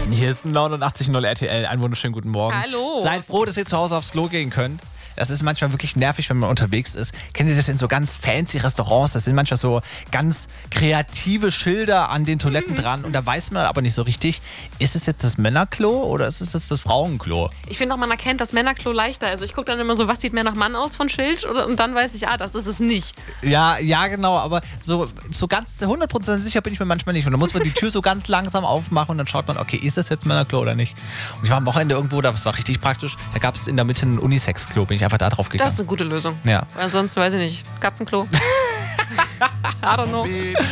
Hier ist 89.0 RTL. Einen wunderschönen guten Morgen. Hallo. Seid froh, dass ihr zu Hause aufs Klo gehen könnt. Das ist manchmal wirklich nervig, wenn man unterwegs ist. Kennt ihr das in so ganz fancy Restaurants? Das sind manchmal so ganz kreative Schilder an den Toiletten dran. Und da weiß man aber nicht so richtig, ist es jetzt das Männerklo oder ist es jetzt das Frauenklo? Ich finde auch, man erkennt das Männerklo leichter. Also ich gucke dann immer so, was sieht mehr nach Mann aus von Schild? Und dann weiß ich, das ist es nicht. Ja, genau. Aber so ganz 100% sicher bin ich mir manchmal nicht. Und dann muss man die Tür so ganz langsam aufmachen und dann schaut man, okay, ist das jetzt Männerklo oder nicht? Und ich war am Wochenende irgendwo, das war richtig praktisch. Da gab es in der Mitte ein Unisex-Klo, bin ich einfach da drauf gegangen. Das ist eine gute Lösung. Ja. Ansonsten weiß ich nicht. Katzenklo. I don't know.